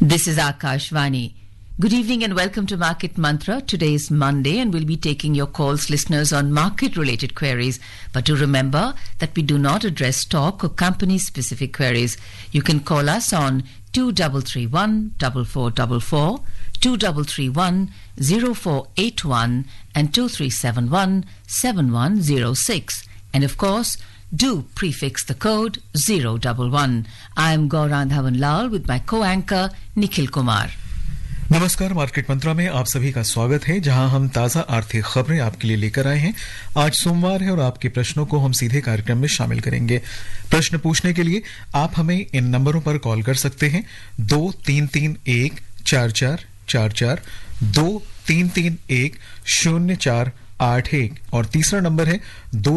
This is Akashvani. Good evening and welcome to Market Mantra. Today is Monday and we'll be taking your calls, listeners, on market-related queries. But do remember that we do not address stock or company-specific queries. You can call us on 2331 4444, 2331 0481 and 2371 7106. And of course, do prefix the code 011. I am Gaurang Dhawan Lal with my co-anchor Nikhil Kumar. नमस्कार, market मंत्रा में आप सभी का स्वागत है, जहां हम ताजा आर्थिक खबरें आपके लिए लेकर आए हैं। आज सोमवार है और आपके प्रश्नों को हम सीधे कार्यक्रम में शामिल करेंगे। प्रश्न पूछने के लिए आप हमें इन नंबरों पर कॉल कर सकते हैं 23314444, 23310481 और तीसरा नंबर है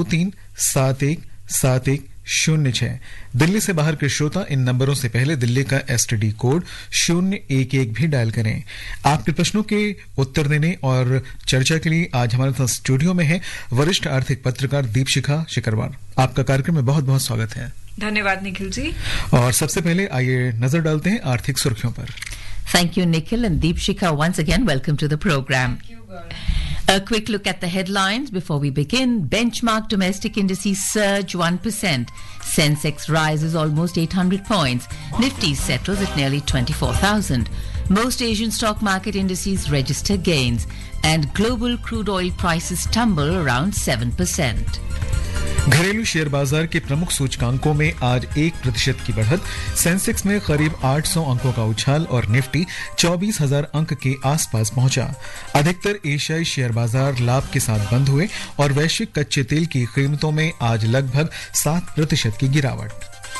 23717106। दिल्ली से बाहर के श्रोता इन नंबरों से पहले दिल्ली का एसटीडी कोड 011 भी डायल करें। आपके प्रश्नों के उत्तर देने और चर्चा के लिए आज हमारे साथ स्टूडियो में है वरिष्ठ आर्थिक पत्रकार दीपशिखा शिकरवार। आपका कार्यक्रम में बहुत बहुत स्वागत है। धन्यवाद निखिल जी। और सबसे पहले आइए नजर डालते हैं आर्थिक सुर्खियों पर। Thank you, Nikhil, and Deepshikha, once again, welcome to the program. Thank you, Gaurav. A quick look at the headlines before we begin. Benchmark domestic indices surge 1%. Sensex rises almost 800 points. Nifty settles at nearly 24,000. Most Asian stock market indices register gains. And global crude oil prices tumble around 7%. घरेलू share बाजार के प्रमुख सूचकांकों में आज 1% की बढ़त। Sensex में करीब 800 अंकों का उछाल और निफ्टी 24,000 अंक के आसपास पहुंचा। अधिकतर एशियाई शेयर बाजार लाभ के साथ बंद हुए और वैश्विक कच्चे तेल की कीमतों में आज लगभग 7% की गिरावट।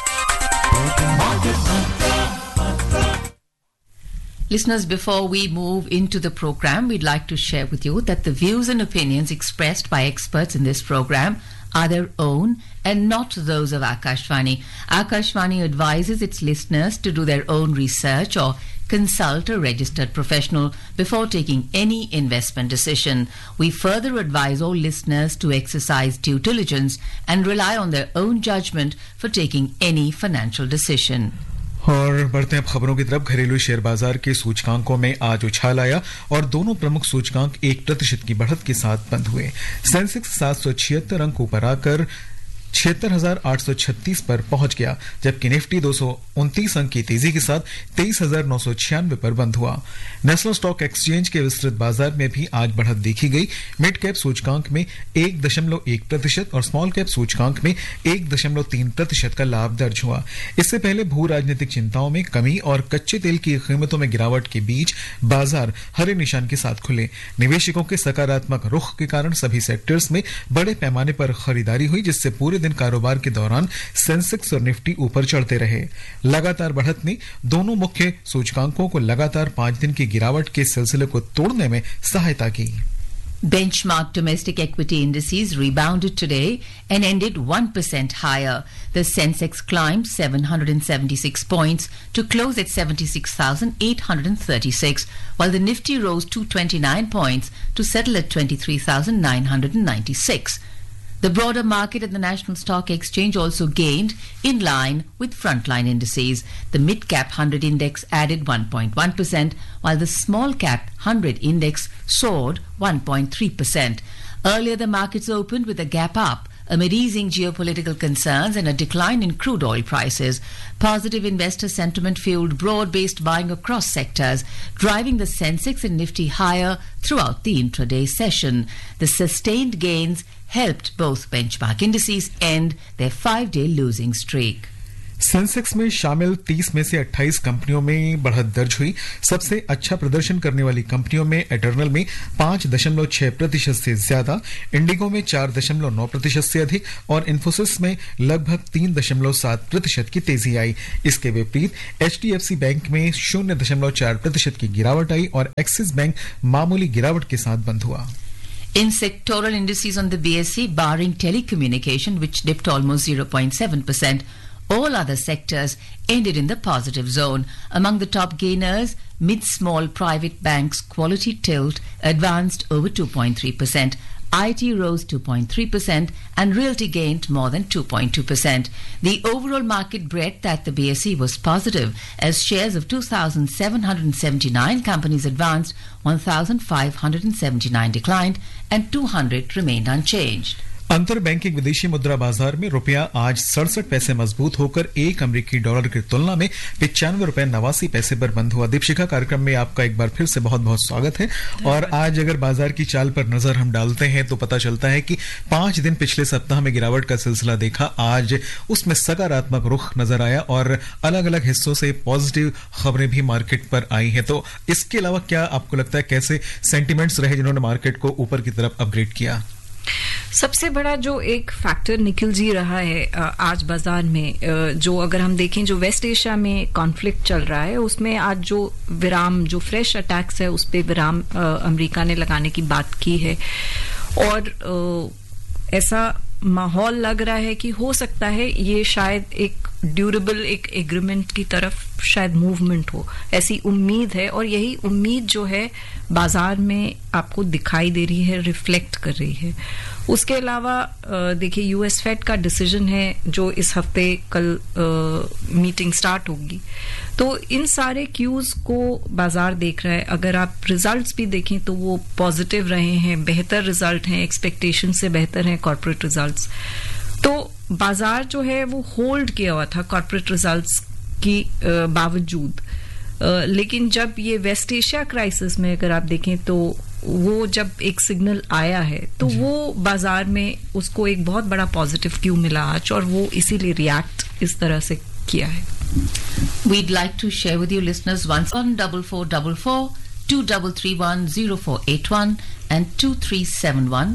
Listeners, before we move into the program, we'd like to share with you that the views and opinions expressed by experts in this program are their own and not those of Akashvani. Akashvani advises its listeners to do their own research or consult a registered professional before taking any investment decision. We further advise all listeners to exercise due diligence and rely on their own judgment for taking any financial decision. और बढ़ते हैं अब खबरों की तरफ। घरेलू share बाजार के सूचकांकों में आज उछाल आया और दोनों प्रमुख सूचकांक 1% की बढ़त के साथ बंद हुए। सेंसेक्स 776 अंक ऊपर आकर 76,836 पर पहुंच गया, जबकि निफ्टी 229 अंक की तेजी के साथ 23,996 पर बंद हुआ। नेशनल स्टॉक एक्सचेंज के विस्तृत बाजार में भी आज बढ़त देखी गई। मिड कैप सूचकांक में 1.1% और स्मॉल कैप सूचकांक में 1.3% का लाभ दर्ज हुआ। इससे पहले भू राजनीतिक चिंताओं में कमी और कच्चे तेल की कीमतों में गिरावट के बीच बाजार हरे निशान के साथ खुले। निवेशकों के सकारात्मक रुख के कारण सभी सेक्टर्स में बड़े पैमाने पर खरीदारी हुई, जिससे पूरे दिन कारोबार के दौरान सेंसेक्स और निफ्टी ऊपर चढ़ते रहे। लगातार बढ़त ने दोनों मुख्य सूचकांकों को लगातार 5 दिन की गिरावट के सिलसिले को तोड़ने में सहायता की। Benchmark domestic equity indices rebounded today and ended 1% higher. The Sensex climbed 776 points to close at 76,836, while the Nifty rose 229 points to settle at 23,996. The broader market at the National Stock Exchange also gained in line with frontline indices. The mid-cap 100 index added 1.1%, while the small-cap 100 index soared 1.3%. Earlier, the markets opened with a gap up amid easing geopolitical concerns and a decline in crude oil prices. Positive investor sentiment fueled broad-based buying across sectors, driving the Sensex and Nifty higher throughout the intraday session. The sustained gains helped both benchmark indices end their 5-day losing streak. Sensex में शामिल 30 में से 28 कंपनियों में बढ़त दर्ज हुई। सबसे अच्छा प्रदर्शन करने वाली कंपनियों में एटर्नल में 5.6% से ज्यादा, इंडिगो में 4.9% से अधिक और इन्फोसिस में लगभग 3.7% की तेजी आई। इसके विपरीत एचडीएफसी बैंक में 0.4% की गिरावट आई और एक्सिस बैंक मामूली गिरावट के साथ बंद हुआ। In sectoral indices on the BSE, barring telecommunication, which dipped almost 0.7%, all other sectors ended in the positive zone. Among the top gainers, mid-small private banks Quality Tilt advanced over 2.3%. IT rose 2.3% and Realty gained more than 2.2%. The overall market breadth at the BSE was positive as shares of 2,779 companies advanced, 1,579 declined and 200 remained unchanged. अंतर banking विदेशी मुद्रा बाजार में रुपया आज 67 पैसे मजबूत होकर एक अमेरिकी डॉलर की तुलना में 95 रुपए 89 पैसे पर बंद हुआ। दीपशिखा, कार्यक्रम में आपका एक बार फिर से बहुत बहुत स्वागत है। और आज अगर बाजार की चाल पर नजर हम डालते हैं तो पता चलता है कि 5 दिन पिछले सप्ताह में गिरावट का सिलसिला देखा, आज उसमें सकारात्मक रुख नजर आया और अलग अलग हिस्सों से पॉजिटिव खबरें भी मार्केट पर आई हैं। तो इसके अलावा क्या आपको लगता है कैसे सेंटिमेंट्स रहे जिन्होंने मार्केट को ऊपर की तरफ अपग्रेड किया? सबसे बड़ा जो एक फैक्टर निखिल जी रहा है आज बाजार में, जो अगर हम देखें जो वेस्ट एशिया में कॉन्फ्लिक्ट चल रहा है उसमें आज जो विराम, जो फ्रेश अटैक्स है उस पे विराम अमेरिका ने लगाने की बात की है और ऐसा माहौल लग रहा है कि हो सकता है ये शायद एक ड्यूरेबल एक एग्रीमेंट की तरफ शायद मूवमेंट हो, ऐसी उम्मीद है और यही उम्मीद जो है बाजार में आपको दिखाई दे रही है, रिफ्लेक्ट कर रही है। उसके अलावा देखिए यूएस फेड का डिसीजन है जो इस हफ्ते कल मीटिंग स्टार्ट होगी, तो इन सारे क्यूज को बाजार देख रहा है। अगर आप रिजल्ट्स भी देखें तो वो पॉजिटिव रहे हैं, बेहतर रिजल्ट हैं, एक्सपेक्टेशन से बेहतर हैं कॉर्पोरेट रिजल्ट्स। तो बाजार जो है वो होल्ड किया हुआ था कॉर्पोरेट रिजल्ट्स की बावजूद, लेकिन जब ये वेस्ट एशिया क्राइसिस में अगर आप देखें तो वो जब एक सिग्नल आया है तो वो बाजार में उसको एक बहुत बड़ा पॉजिटिव क्यू मिला आज और वो इसीलिए रिएक्ट इस तरह से किया है। We'd like to share with you listeners once on 4444 2331 0481 and 2371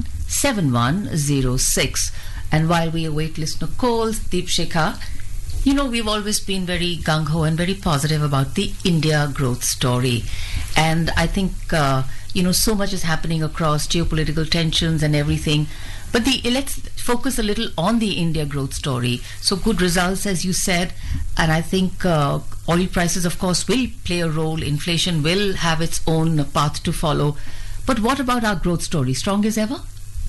7106. And while we await listener calls, Deepshikha, you know, we've always been very gung-ho and very positive about the India growth story. And I think, so much is happening across geopolitical tensions and everything. But let's focus a little on the India growth story. So good results, as you said. And I think oil prices, of course, will play a role. Inflation will have its own path to follow. But what about our growth story? Strong as ever?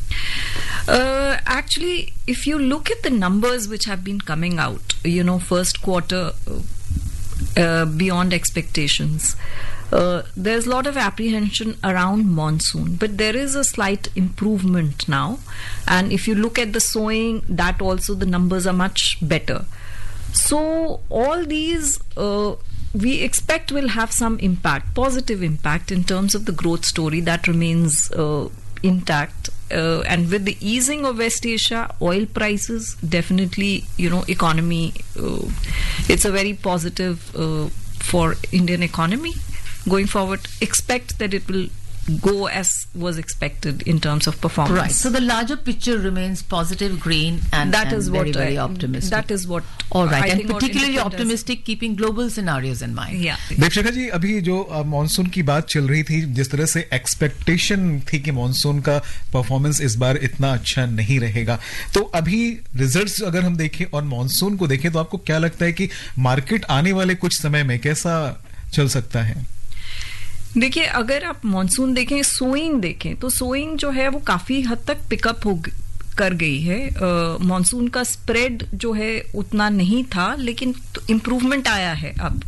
Actually, if you look at the numbers which have been coming out, first quarter beyond expectations, there's a lot of apprehension around monsoon, but there is a slight improvement now. And if you look at the sowing, that also the numbers are much better. So all these we expect will have some impact, positive impact in terms of the growth story that remains intact. And with the easing of West Asia, oil prices, definitely, economy, it's a very positive for Indian economy going forward. Expect that it will go as was expected in terms of performance. Right. So the larger picture remains positive, green, and that is very, what very optimistic. That is what. All right, I and think particularly optimistic, keeping global scenarios in mind. Yeah. Deepshikha जी, अभी जो monsoon की बात चल रही थी, जिस तरह से एक्सपेक्टेशन थी कि मॉनसून का परफॉर्मेंस इस बार इतना अच्छा नहीं रहेगा, तो अभी रिजल्ट्स अगर हम देखें और मॉनसून को देखें तो आपको क्या लगता है कि मार्केट आने वाले कुछ समय में कैसा चल सकता है? देखिए, अगर आप मॉनसून देखें, सोइंग देखें तो सोइंग जो है वो काफी हद तक पिकअप कर गई है। मॉनसून का स्प्रेड जो है उतना नहीं था, लेकिन इम्प्रूवमेंट आया है। अब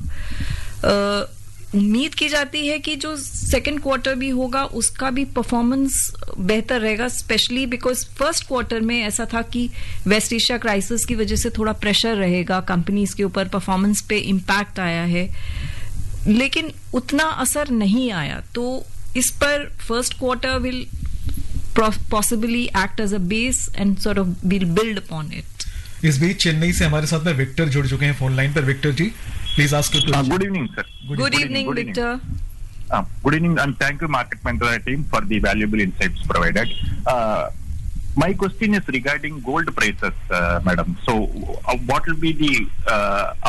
उम्मीद की जाती है कि जो सेकंड क्वार्टर भी होगा उसका भी परफॉर्मेंस बेहतर रहेगा, स्पेशली बिकॉज फर्स्ट क्वार्टर में ऐसा था कि वेस्ट एशिया क्राइसिस की वजह से थोड़ा प्रेशर रहेगा कंपनीज के ऊपर, परफॉर्मेंस पे इम्पैक्ट आया है, लेकिन उतना असर नहीं आया। तो इस पर first quarter will possibly act as a base and sort of we'll build upon it. इस बीच चेन्नई से हमारे साथ में विक्टर जुड़ चुके हैं फोन लाइन पर। Victor ji, please ask your question. Good evening, sir. Good evening, Victor. Good evening, and thank you, Market Mentor team, for the valuable insights provided. My question is regarding gold prices, madam. So, what will be the